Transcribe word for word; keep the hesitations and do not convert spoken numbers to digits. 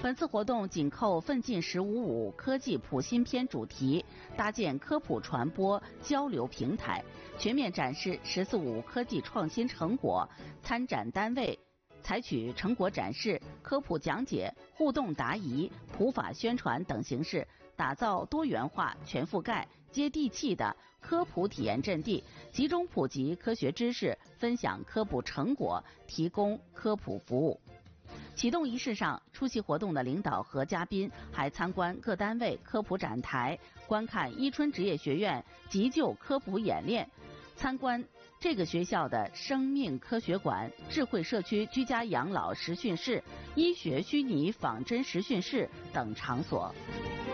本次活动紧扣奋进“十五五”科技普新篇主题，搭建科普传播交流平台，全面展示“十四五”科技创新成果。参展单位采取成果展示、科普讲解、互动答疑、普法宣传等形式，打造多元化、全覆盖、接地气的科普体验阵地，集中普及科学知识，分享科普成果，提供科普服务。启动仪式上，出席活动的领导和嘉宾还参观各单位科普展台，观看伊春职业学院急救科普演练，参观这个学校的生命科学馆、智慧社区居家养老实训室、医学虚拟仿真实训室等场所。